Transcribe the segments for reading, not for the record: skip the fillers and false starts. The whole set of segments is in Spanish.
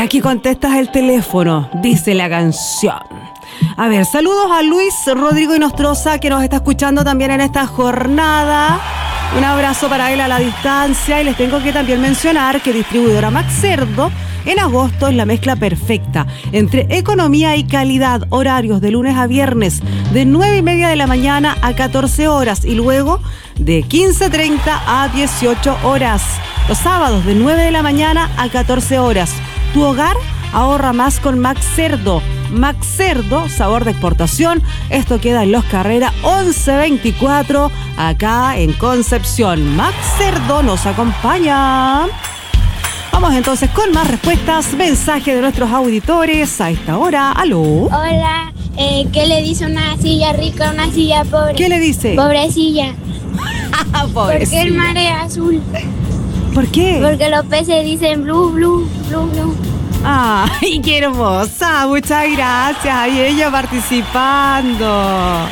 aquí contestas el teléfono, dice la canción. A ver, saludos a Luis Rodrigo Inostroza, que nos está escuchando también en esta jornada. Un abrazo para él a la distancia. Y les tengo que también mencionar que distribuidora Max Cerdo en agosto es la mezcla perfecta entre economía y calidad. Horarios de lunes a viernes de 9:30 de la mañana a 14 horas y luego de 15:30 a 18 horas. Los sábados de 9 de la mañana a 14 horas. Tu hogar ahorra más con Max Cerdo. Max Cerdo, sabor de exportación. Esto queda en Los Carrera 1124, acá en Concepción. Max Cerdo nos acompaña. Vamos entonces con más respuestas, mensajes de nuestros auditores a esta hora. ¡Aló! Hola, ¿qué le dice una silla rica a una silla pobre? ¿Qué le dice? Pobrecilla. Porque el mar es azul. ¿Por qué? Porque los peces dicen blue, blue, blue, blue. ¡Ay, qué hermosa! Muchas gracias. Y ella participando.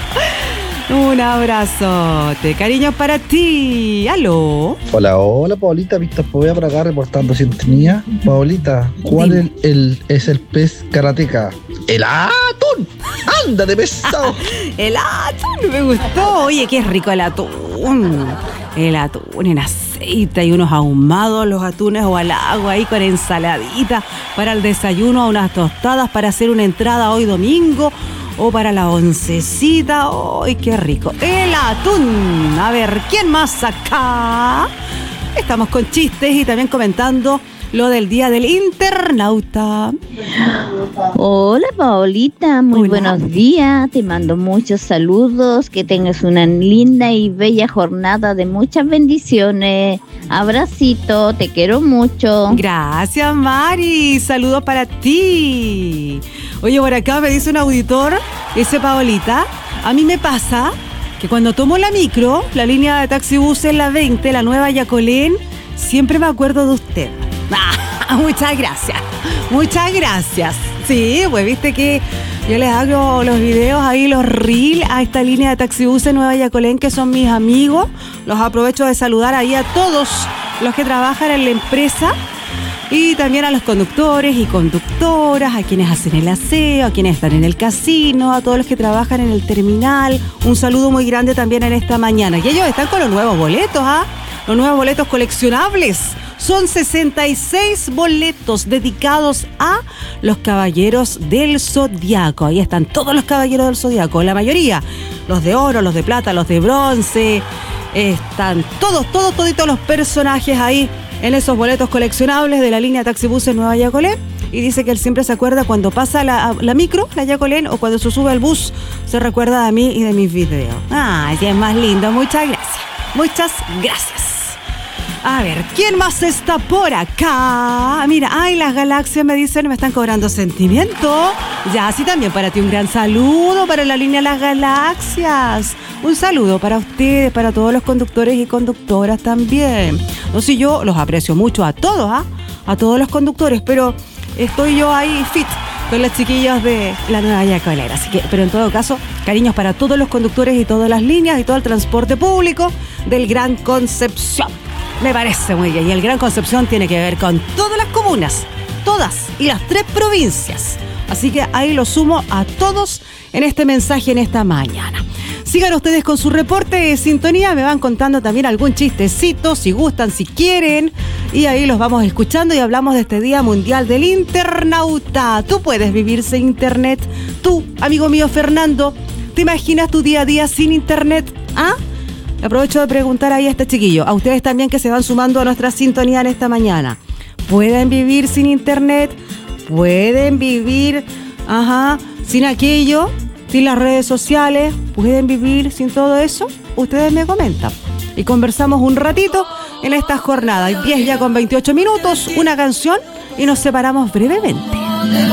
Un abrazote. Cariños para ti. ¿Aló? Hola, Paulita. Víctor Poveda por acá reportando sintonía. Paulita, ¿cuál es el pez karateca? ¡El atún! ¡Ándate, pesado! El atún me gustó. Oye, qué rico el atún. El atún en aceite y unos ahumados, los atunes o al agua ahí con ensaladita para el desayuno, unas tostadas para hacer una entrada hoy domingo o para la oncecita. ¡Ay, qué rico! El atún. A ver, ¿quién más acá? Estamos con chistes y también comentando lo del Día del Internauta. Hola, Paolita, muy buenos días. Te mando muchos saludos. Que tengas una linda y bella jornada de muchas bendiciones. Abracito, te quiero mucho. Gracias, Mari. Saludos para ti. Oye, por acá me dice un auditor, dice Paolita, a mí me pasa que cuando tomo la micro, la línea de taxibuses, la 20, la nueva Yacolén, siempre me acuerdo de usted. Muchas gracias. Muchas gracias. Sí, pues viste que yo les hago los videos ahí, los reels a esta línea de taxibuses Nueva Yacolén, que son mis amigos. Los aprovecho de saludar ahí a todos los que trabajan en la empresa y también a los conductores y conductoras, a quienes hacen el aseo, a quienes están en el casino, a todos los que trabajan en el terminal. Un saludo muy grande también en esta mañana. Y ellos están con los nuevos boletos, los nuevos boletos coleccionables. Son 66 boletos dedicados a los Caballeros del Zodiaco. Ahí están todos los Caballeros del Zodiaco, la mayoría. Los de oro, los de plata, los de bronce. Están toditos los personajes ahí en esos boletos coleccionables de la línea Taxibuses Nueva Yacolén. Y dice que él siempre se acuerda cuando pasa la micro, la Yacolén, o cuando se sube al bus, se recuerda de mí y de mis videos. ¡Ay, sí, es más lindo! Muchas gracias. Muchas gracias. A ver, ¿quién más está por acá? Mira, ay, las galaxias me dicen, me están cobrando sentimiento. Ya, sí, también para ti un gran saludo para la línea Las Galaxias. Un saludo para ustedes, para todos los conductores y conductoras también. No sé, yo los aprecio mucho a todos, a todos los conductores, pero estoy yo ahí fit con las chiquillas de la Nueva Yacolera. Así que, pero en todo caso, cariños para todos los conductores y todas las líneas y todo el transporte público del Gran Concepción. Me parece muy bien. Y el Gran Concepción tiene que ver con todas las comunas, todas y las 3 provincias. Así que ahí lo sumo a todos en este mensaje en esta mañana. Sigan ustedes con su reporte de sintonía. Me van contando también algún chistecito, si gustan, si quieren. Y ahí los vamos escuchando y hablamos de este Día Mundial del Internauta. ¿Tú puedes vivir sin internet? Tú, amigo mío Fernando, ¿te imaginas tu día a día sin internet? Aprovecho de preguntar ahí a este chiquillo, a ustedes también que se van sumando a nuestra sintonía en esta mañana. ¿Pueden vivir sin internet? ¿Pueden vivir sin aquello? ¿Sin las redes sociales? ¿Pueden vivir sin todo eso? Ustedes me comentan. Y conversamos un ratito en esta jornada. 10 ya con 28 minutos, una canción y nos separamos brevemente.